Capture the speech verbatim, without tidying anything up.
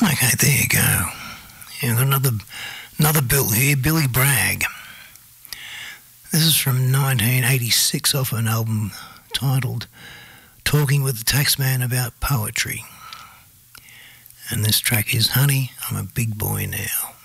Okay, there you go. Yeah, I've got another, another bill here, Billy Bragg. This is from nineteen eighty-six off an album titled Talking with the Taxman About Poetry. And this track is Honey, I'm a Big Boy Now.